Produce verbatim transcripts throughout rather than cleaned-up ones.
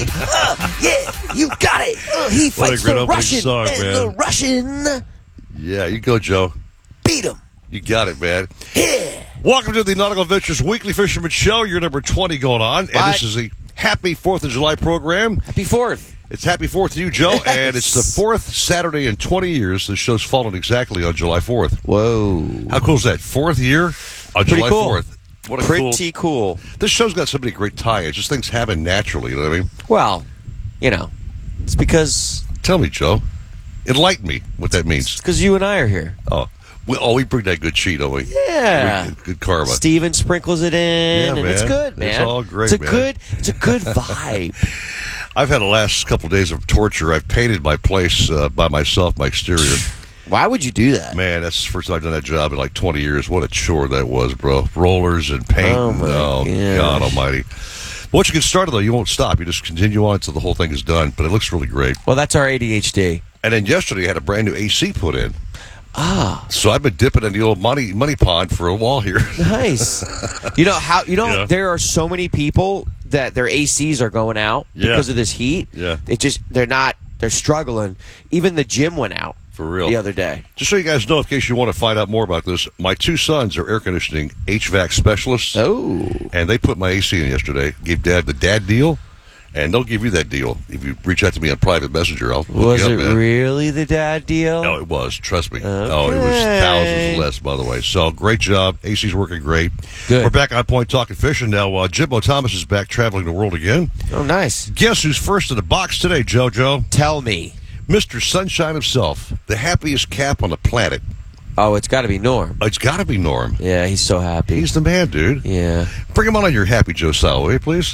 uh, yeah, you got it. Uh, he fights the Russian, song, and man. the Russian Yeah, you go, Joe. beat him. You got it, man. Yeah. Welcome to the Nautical Adventures Weekly Fisherman Show. You're number twenty going on, and Bye. this is the Happy Fourth of July program. Happy Fourth. It's Happy Fourth to you, Joe, Yes. and it's the fourth Saturday in twenty years. The show's fallen exactly on July fourth. Whoa. How cool is that? Fourth year on Pretty July cool. fourth. What a Pretty cool. cool. This show's got so many great tie-ins. Just things happen naturally. You know what I mean? Well, you know, it's because Tell me, Joe. Enlighten me what that means. because you and I are here. Oh, we, oh, we bring that good cheat, don't we? Yeah. We- good karma. Steven sprinkles it in, Yeah, and it's man. good, man. It's all great, It's a man. good, it's a good vibe. I've had the last couple of days of torture. I've painted my place uh, by myself, my exterior. Why would you do that? Man, that's the first time I've done that job in like twenty years. What a chore that was, bro. Rollers and paint. Oh, my oh gosh. God almighty. Once you get started, though, you won't stop. You just continue on until the whole thing is done. But it looks really great. Well, that's our A D H D. And then yesterday, I had a brand new A C put in. Ah, So I've been dipping in the old money money pond for a while here. nice. You know how you know Yeah. there are so many people that their A Cs are going out Yeah. because of this heat. Yeah. It just they're not they're struggling. Even the gym went out For real. the other day. Just so you guys know, in case you want to find out more about this, my two sons are air conditioning H V A C specialists. Oh, And they put my A C in yesterday. Gave Dad the dad deal. And they'll give you that deal. If you reach out to me on private messenger, I'll hook was you up, it man. really the dad deal? No, it was. Trust me. Oh, it was thousands less, by the way. So, great job. A C's working great. Good. We're back on point talking fishing now. Uh, Jimbo Thomas is back traveling the world again. Oh, nice. Guess who's first in the box today, JoJo? Tell me. Mister Sunshine himself, the happiest cap on the planet. Oh, it's got to be Norm. It's got to be Norm. Yeah, he's so happy. He's the man, dude. yeah. Bring him on on your happy Joe style, will you, please?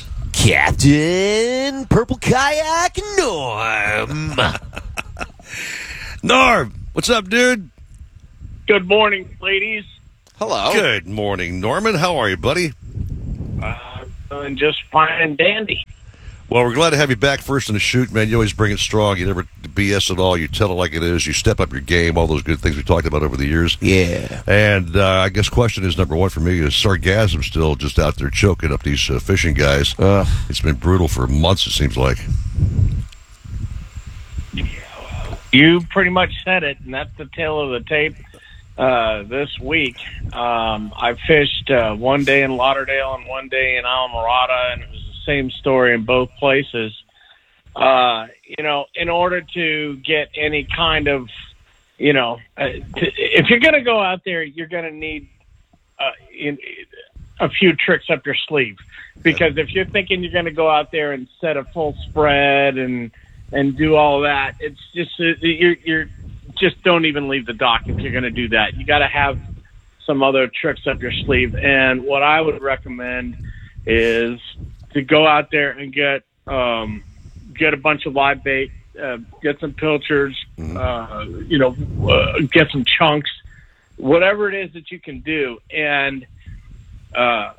Captain Purple Kayak Norm. Norm, what's up, dude? Good morning, ladies. Hello. Good morning, Norman. How are you, buddy? Uh, doing just fine and dandy. Well, we're glad to have you back first in the shoot, man. You always bring it strong. You never B S at all. You tell it like it is. You step up your game, all those good things we talked about over the years. Yeah. And uh, I guess question is, number one for me, is Sargassum still just out there choking up these uh, fishing guys? Uh, It's been brutal for months, it seems like. You pretty much said it, and that's the tail of the tape uh, this week. Um, I fished uh, one day in Lauderdale and one day in Alamorada, and it was the same story in both places. Uh, you know, in order to get any kind of, you know, uh, to, if you're going to go out there, you're going to need uh, in, a few tricks up your sleeve. Because if you're thinking you're going to go out there and set a full spread and and do all that, it's just uh, you're, you're just don't even leave the dock if you're going to do that. You got to have some other tricks up your sleeve. And what I would recommend is to go out there and get um, get a bunch of live bait, uh, get some pilchards, uh, you know, uh, get some chunks, whatever it is that you can do, and uh,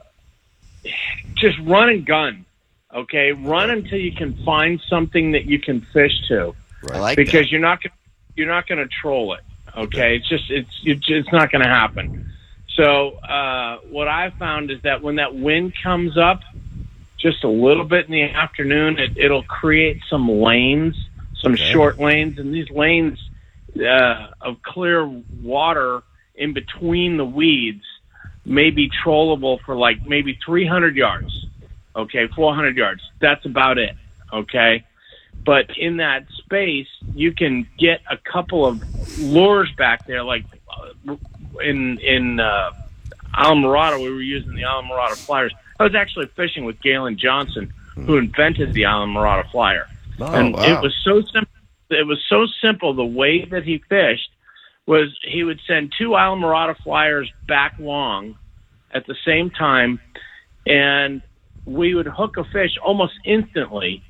just run and gun. Okay, run until you can find something that you can fish to, I like because that. you're not gonna, you're not going to troll it. Okay, it's just it's it's not going to happen. So uh, what I found is that when that wind comes up, just a little bit in the afternoon, it, it'll create some lanes, some Okay. short lanes, and these lanes uh, of clear water in between the weeds may be trollable for like maybe three hundred yards. Okay, four hundred yards. That's about it. Okay. But in that space, you can get a couple of lures back there, like uh, in in uh, Alamorada, we were using the Alamorada flyers. I was actually fishing with Galen Johnson, who invented the Alamorada flyer, Oh, and wow. it was so simple. It was so simple. The way that he fished was he would send two Alamorada flyers back long at the same time, and we would hook a fish almost instantly.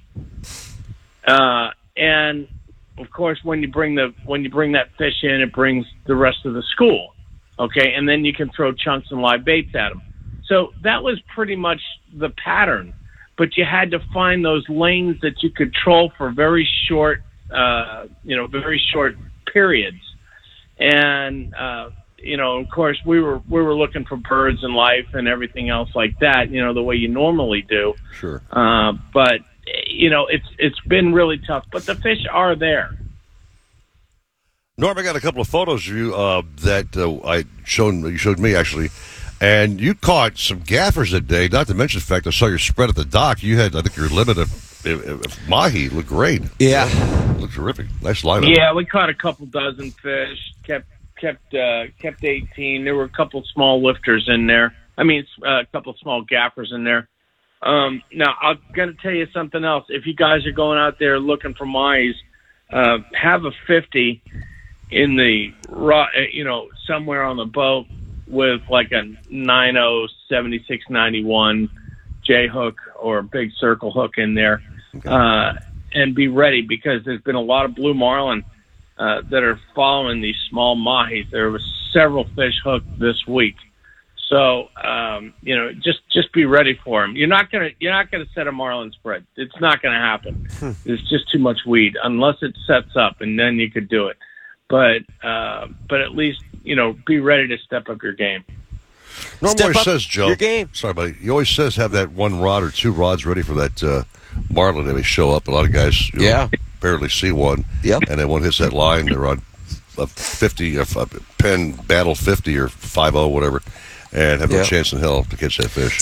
Uh, and of course, when you bring the when you bring that fish in, it brings the rest of the school. Okay, and then you can throw chunks and live baits at them. So that was pretty much the pattern. But you had to find those lanes that you could troll for very short, uh, you know, very short periods. And uh, you know, of course, we were we were looking for birds and life and everything else like that. You know, the way you normally do. Sure. Uh, but you know, it's it's been really tough. But the fish are there. Norm, I got a couple of photos of you uh, that uh, I showed you showed me actually, and you caught some gaffers that day. Not to mention the fact I saw your spread at the dock. You had, I think, your limit of, of, of mahi looked great. Yeah, looked terrific. Nice lineup. Yeah, we caught a couple dozen fish. Kept kept uh, kept eighteen. There were a couple small lifters in there. I mean, uh, a couple small gaffers in there. Um, now I'm going to tell you something else. If you guys are going out there looking for mahis, uh, have a fifty. In the raw, you know, somewhere on the boat with like a nine oh seventy-six ninety-one J hook or a big circle hook in there, okay. uh, and be ready because there's been a lot of blue marlin uh, that are following these small mahis. There was several fish hooked this week, so um, you know, just just be ready for them. You're not gonna you're not gonna set a marlin spread. It's not gonna happen. Hmm. There's just too much weed unless it sets up, and then you could do it. But uh, but at least, you know, be ready to step up your game. Norm Step always up says, Joe. your game. Sorry, buddy. He always says have that one rod or two rods ready for that uh, marlin that may show up. A lot of guys, you yeah, know, barely see one. Yep. And then one hits that line, they're on a fifty, a Penn Battle fifty or five oh, whatever, and have no yep. chance in hell to catch that fish.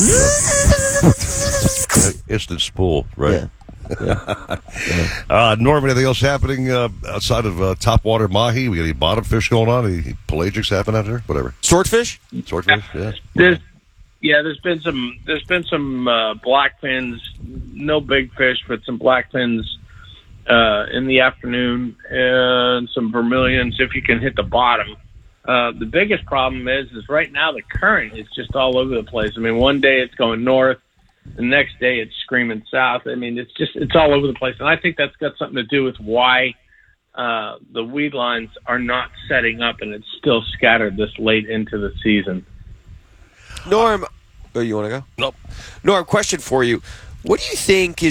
Instant spool, right? Yeah. Yeah. Yeah. Uh, Norm, anything else happening uh, outside of uh, topwater mahi? We got any bottom fish going on? Any pelagics happen out there? Whatever. Swordfish? Swordfish, yeah. There's, yeah, there's been some. There's been some uh, blackfins. No big fish, but some blackfins uh, in the afternoon, and some vermilions if you can hit the bottom. Uh, the biggest problem is, is right now the current is just all over the place. I mean, one day it's going north. The next day it's screaming south. I mean, it's just, it's all over the place. And I think that's got something to do with why uh, the weed lines are not setting up and it's still scattered this late into the season. Norm, oh, you want to go? Nope. Norm, question for you. What do you think is